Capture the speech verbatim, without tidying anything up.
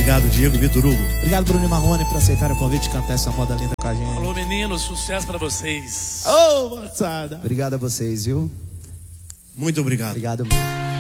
Obrigado, Diego, Vitor Hugo. Obrigado, Bruno e Marrone, por aceitar o convite de cantar essa moda linda com a gente. Alô, meninos, sucesso pra vocês. Ô, oh, moçada. Obrigado a vocês, viu? Muito obrigado. Obrigado mesmo.